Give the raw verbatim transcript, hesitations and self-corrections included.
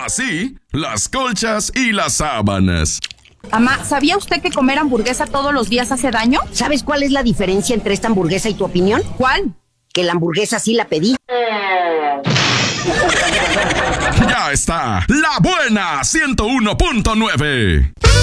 Así, las colchas y las sábanas. Amá, ¿sabía usted que comer hamburguesa todos los días hace daño? ¿Sabes cuál es la diferencia entre esta hamburguesa y tu opinión? ¿Cuál? Que la hamburguesa sí la pedí. Ya está, La Buena ciento uno punto nueve.